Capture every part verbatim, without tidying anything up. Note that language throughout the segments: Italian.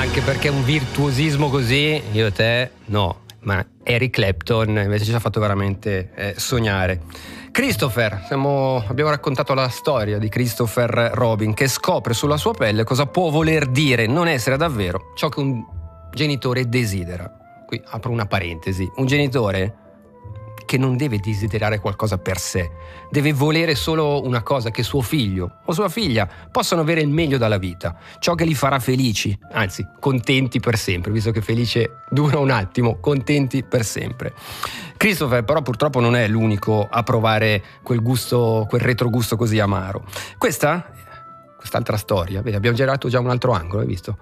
anche perché un virtuosismo così, io e te, no. Ma Eric Clapton invece ci ha fatto veramente eh, sognare. Christopher, siamo, abbiamo raccontato la storia di Christopher Robin, che scopre sulla sua pelle cosa può voler dire non essere davvero ciò che un genitore desidera. Qui apro una parentesi: un genitore che non deve desiderare qualcosa per sé, deve volere solo una cosa: che suo figlio o sua figlia possano avere il meglio dalla vita, ciò che li farà felici, anzi contenti per sempre, visto che felice dura un attimo, contenti per sempre. Christopher però purtroppo non è l'unico a provare quel gusto, quel retrogusto così amaro. Questa quest'altra storia, vedi, abbiamo girato già un altro angolo, hai visto?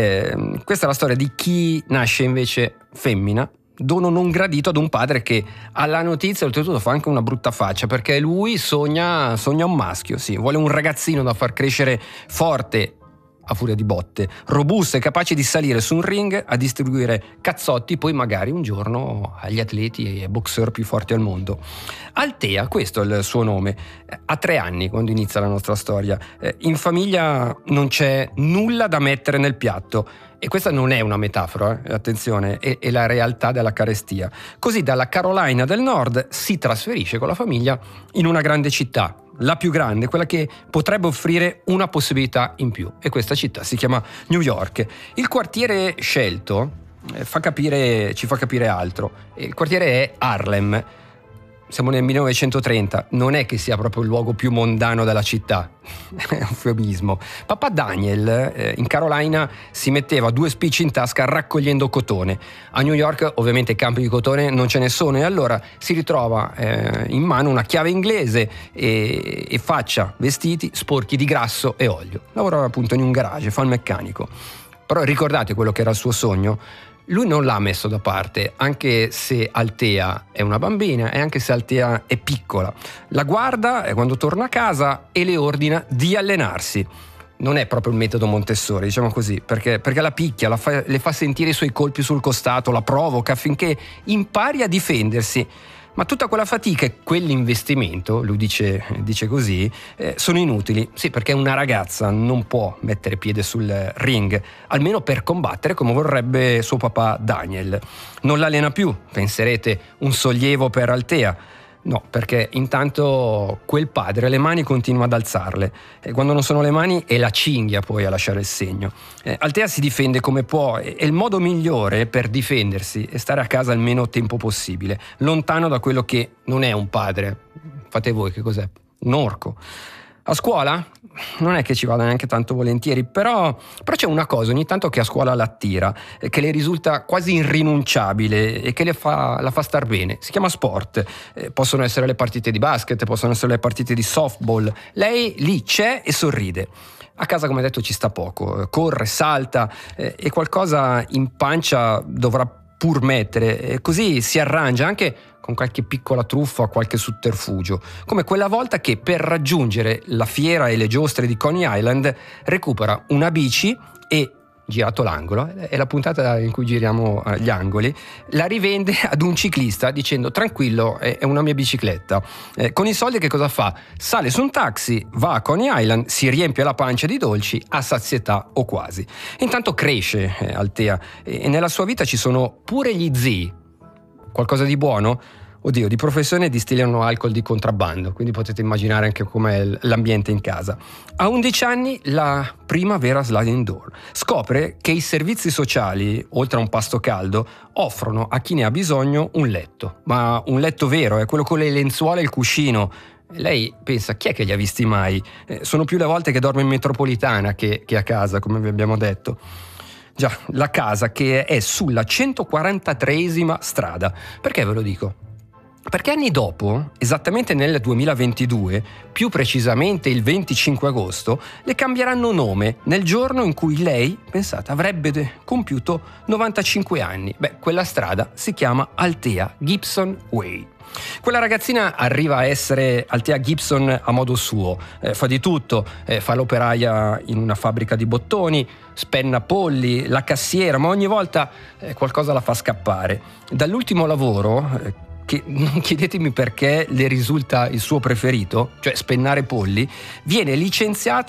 Eh, questa è la storia di chi nasce invece femmina, dono non gradito ad un padre che alla notizia oltretutto fa anche una brutta faccia, perché lui sogna, sogna un maschio, sì, vuole un ragazzino da far crescere forte a furia di botte, robusto e capace di salire su un ring a distribuire cazzotti poi magari un giorno agli atleti e boxer più forti al mondo. Altea, questo è il suo nome, ha tre anni quando inizia la nostra storia. In famiglia non c'è nulla da mettere nel piatto. E questa non è una metafora, eh? Attenzione, è, è la realtà della carestia. Così dalla Carolina del Nord si trasferisce con la famiglia in una grande città, la più grande, quella che potrebbe offrire una possibilità in più. E questa città si chiama New York. Il quartiere scelto eh, fa capire, ci fa capire altro. Il quartiere è Harlem. Siamo nel millenovecentotrenta, non è che sia proprio il luogo più mondano della città, è un eufemismo. Papà Daniel eh, in Carolina si metteva due spicci in tasca raccogliendo cotone. A New York ovviamente campi di cotone non ce ne sono, e allora si ritrova eh, in mano una chiave inglese e, e faccia vestiti sporchi di grasso e olio. Lavorava appunto in un garage, fa il meccanico. Però ricordate quello che era il suo sogno? Lui non l'ha messo da parte, anche se Altea è una bambina e anche se Altea è piccola. La guarda quando torna a casa e le ordina di allenarsi. Non è proprio il metodo Montessori, diciamo così, perché, perché la picchia, la fa, le fa sentire i suoi colpi sul costato, la provoca affinché impari a difendersi. Ma tutta quella fatica e quell'investimento, lui dice, dice così, eh, sono inutili. Sì, perché una ragazza non può mettere piede sul ring, almeno per combattere come vorrebbe suo papà Daniel. Non l'allena più, penserete, un sollievo per Altea. No, perché intanto quel padre le mani continua ad alzarle, e quando non sono le mani è la cinghia poi a lasciare il segno. eh, Altea si difende come può, e il modo migliore per difendersi è stare a casa il meno tempo possibile, lontano da quello che non è un padre. Fate voi che cos'è? Un orco. A scuola non è che ci vada neanche tanto volentieri, però, però c'è una cosa ogni tanto che a scuola l'attira, che le risulta quasi irrinunciabile e che le fa, la fa star bene. Si chiama sport. Eh, possono essere le partite di basket, possono essere le partite di softball. Lei lì c'è e sorride. A casa, come detto, ci sta poco. Corre, salta eh, e qualcosa in pancia dovrà pur mettere, e così si arrangia anche con qualche piccola truffa, qualche sotterfugio, come quella volta che per raggiungere la fiera e le giostre di Coney Island recupera una bici e, girato l'angolo, è la puntata in cui giriamo gli angoli, la rivende ad un ciclista dicendo: tranquillo, è una mia bicicletta. Eh, con i soldi che cosa fa? Sale su un taxi, va a Coney Island, si riempie la pancia di dolci a sazietà o quasi. Intanto cresce eh, Altea, e nella sua vita ci sono pure gli zii. Qualcosa di buono? Oddio, di professione distillano alcol di contrabbando, quindi potete immaginare anche com'è l'ambiente in casa. A undici anni la prima vera sliding door. Scopre che i servizi sociali, oltre a un pasto caldo, offrono a chi ne ha bisogno un letto. Ma un letto vero, è quello con le lenzuola e il cuscino. Lei pensa: chi è che li ha visti mai? Eh, sono più le volte che dorme in metropolitana che, che a casa, come vi abbiamo detto. Già, la casa che è sulla centoquarantatreesima strada. Perché ve lo dico? Perché anni dopo, esattamente nel duemilaventidue, più precisamente il venticinque agosto, le cambieranno nome nel giorno in cui lei, pensate, avrebbe compiuto novantacinque anni. Beh, quella strada si chiama Altea Gibson Way. Quella ragazzina arriva a essere Altea Gibson a modo suo, eh, fa di tutto, eh, fa l'operaia in una fabbrica di bottoni, spenna polli, la cassiera, ma ogni volta eh, qualcosa la fa scappare. Dall'ultimo lavoro, eh, che non chiedetemi perché le risulta il suo preferito, cioè spennare polli, viene licenziata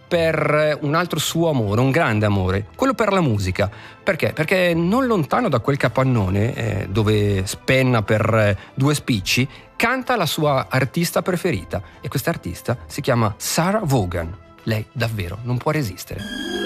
per un altro suo amore, un grande amore, quello per la musica. Perché? Perché non lontano da quel capannone eh, dove spenna per eh, due spicci, canta la sua artista preferita, e questa artista si chiama Sarah Vaughan. Lei davvero non può resistere.